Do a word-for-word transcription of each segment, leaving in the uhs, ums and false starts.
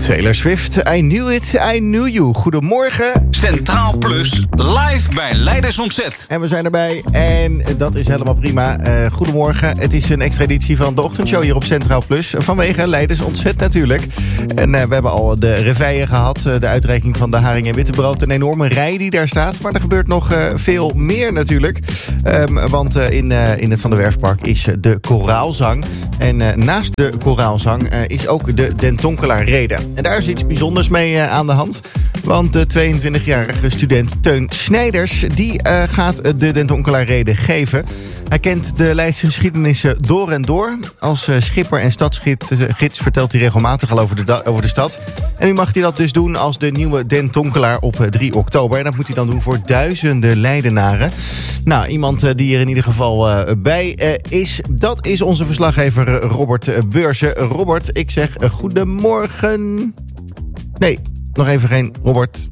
Taylor Swift, I knew it, I knew you. Goedemorgen. Centraal Plus, live bij Leiders Ontzet. En we zijn erbij en dat is helemaal prima. Uh, goedemorgen, het is een extra editie van de ochtendshow hier op Centraal Plus. Vanwege Leiders Ontzet natuurlijk. En uh, we hebben al de reveille gehad, uh, de uitreiking van de haring en wittebrood. Een enorme rij die daar staat, maar er gebeurt nog uh, veel meer natuurlijk. Um, want uh, in, uh, in het Van der Werfpark is uh, de koraalzang. En uh, naast de koraalzang uh, is ook de Den Tonkelaar-rede. En daar is iets bijzonders mee uh, aan de hand. Want de tweeëntwintigjarige student Teun Snijders die uh, gaat de Den Tonkelaar-rede geven. Hij kent de Leidse geschiedenissen door en door. Als uh, schipper en stadsgids vertelt hij regelmatig al over de, da- over de stad. En nu mag hij dat dus doen als de nieuwe Den Tonkelaar op uh, drie oktober. En dat moet hij dan doen voor duizenden Leidenaren. Nou, iemand uh, die er in ieder geval uh, bij uh, is, dat is onze verslaggever uh, Robert uh, Beurzen. Robert, ik zeg uh, goedemorgen. Nee, nog even geen Robert.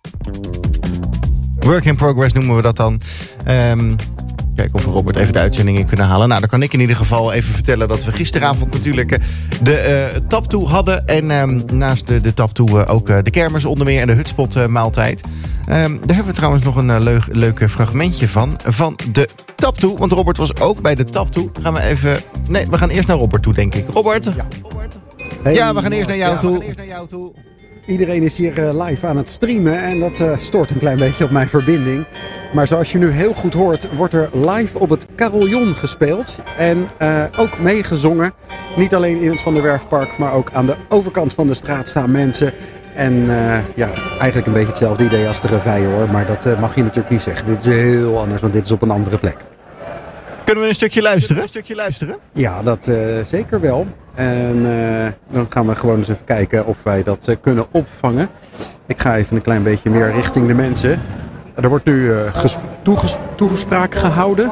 Work in progress noemen we dat dan. Um, Kijken of we Robert even de uitzending in kunnen halen. Nou, dan kan ik in ieder geval even vertellen dat we gisteravond natuurlijk de uh, taptoe hadden. En um, naast de, de taptoe uh, ook uh, de kermis onder meer en de hutspot uh, maaltijd. Um, daar hebben we trouwens nog een uh, leuk, leuk fragmentje van. Van de taptoe. Want Robert was ook bij de taptoe. Gaan we even... Nee, we gaan eerst naar Robert toe, denk ik. Robert? Ja, Robert. Hey, ja we gaan eerst naar jou ja, toe. We gaan eerst naar jou toe. Iedereen is hier uh, live aan het streamen en dat uh, stoort een klein beetje op mijn verbinding. Maar zoals je nu heel goed hoort, wordt er live op het carillon gespeeld. En uh, ook meegezongen. Niet alleen in het Van der Werfpark, maar ook aan de overkant van de straat staan mensen. En uh, ja, eigenlijk een beetje hetzelfde idee als de reveille hoor. Maar dat uh, mag je natuurlijk niet zeggen. Dit is heel anders, want dit is op een andere plek. Kunnen we een stukje luisteren? Een stukje luisteren? Ja, dat uh, zeker wel. En uh, dan gaan we gewoon eens even kijken of wij dat uh, kunnen opvangen. Ik ga even een klein beetje meer richting de mensen. Er wordt nu uh, ges- toeges- toegespraak gehouden.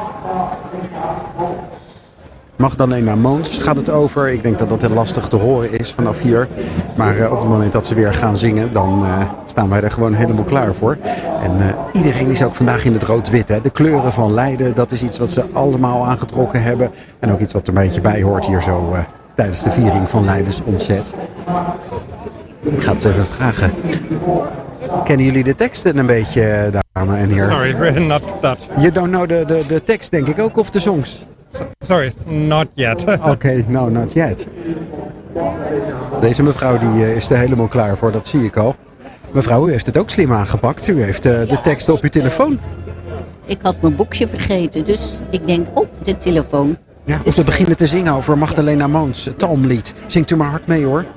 Magdalena Moons gaat het over. Ik denk dat dat heel lastig te horen is vanaf hier. Maar uh, op het moment dat ze weer gaan zingen, dan uh, staan wij er gewoon helemaal klaar voor. En uh, iedereen is ook vandaag in het rood-wit. Hè? De kleuren van Leiden, dat is iets wat ze allemaal aangetrokken hebben. En ook iets wat er een beetje bij hoort hier zo uh, tijdens de viering van Leiders Ontzet. Ik ga het even vragen. Kennen jullie de teksten een beetje, dames en heren? Sorry, not that. You don't know de, de, de tekst, denk ik ook, of de songs? Sorry, not yet. Oké, okay, no, not yet. Deze mevrouw die uh, is er helemaal klaar voor, dat zie ik al. Mevrouw, u heeft het ook slim aangepakt. U heeft uh, de ja, teksten op uw telefoon. Uh, ik had mijn boekje vergeten, dus ik denk op de telefoon. Ja, dus we beginnen te zingen over Magdalena Moons, het talmlied. Zingt u maar hard mee hoor.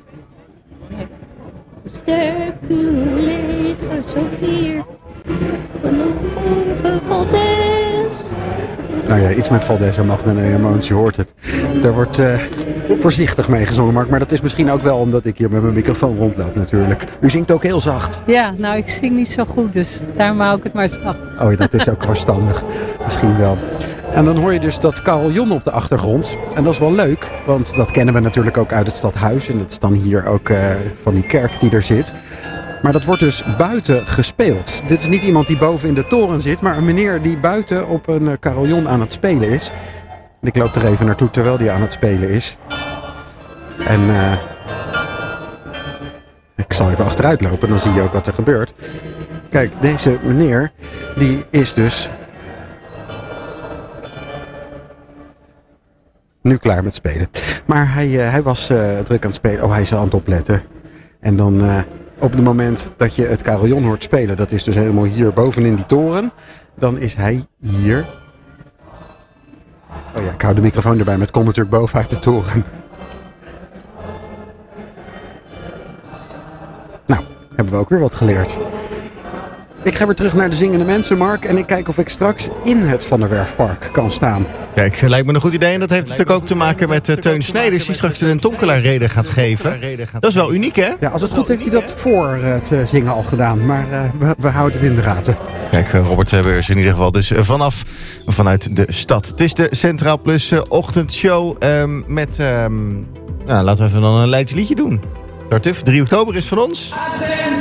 Sterculeer, Sofier, van Valdes. Nou ja, iets met Valdes en Magdalena Moons, je hoort het. Daar wordt uh, voorzichtig mee gezongen, Mark. Maar dat is misschien ook wel omdat ik hier met mijn microfoon rondloop natuurlijk. U zingt ook heel zacht. Ja, nou ik zing niet zo goed, dus daarom hou ik het maar zacht. Oh ja, dat is ook verstandig. Misschien wel. En dan hoor je dus dat carillon op de achtergrond. En dat is wel leuk, want dat kennen we natuurlijk ook uit het stadhuis. En dat is dan hier ook uh, van die kerk die er zit. Maar dat wordt dus buiten gespeeld. Dit is niet iemand die boven in de toren zit, maar een meneer die buiten op een uh, carillon aan het spelen is. En ik loop er even naartoe terwijl die aan het spelen is. En uh, ik zal even achteruit lopen, dan zie je ook wat er gebeurt. Kijk, deze meneer, die is dus nu klaar met spelen. Maar hij, uh, hij was uh, druk aan het spelen. Oh, hij is aan het opletten. En dan uh, op het moment dat je het carillon hoort spelen, dat is dus helemaal hier bovenin die toren, dan is hij hier. Oh ja, ik hou de microfoon erbij, maar het komt natuurlijk boven uit de toren. Nou, hebben we ook weer wat geleerd. Ik ga weer terug naar de zingende mensen, Mark. En ik kijk of ik straks in het Van der Werfpark kan staan. Kijk, lijkt me een goed idee. En dat heeft natuurlijk ook te maken met uh, Teun Snijders, die straks de Den Tonkelaar-rede gaat geven. Dat is wel uniek, hè? Ja, als het goed heeft hij dat voor het uh, zingen al gedaan. Maar uh, we, we houden het in de gaten. Kijk, Robert Beurs in ieder geval. Dus uh, vanaf, vanuit de stad. Het is de Centraal Plus uh, ochtendshow um, met... Um, nou, laten we even dan een Leids liedje doen. Tartuf, drie oktober is van ons.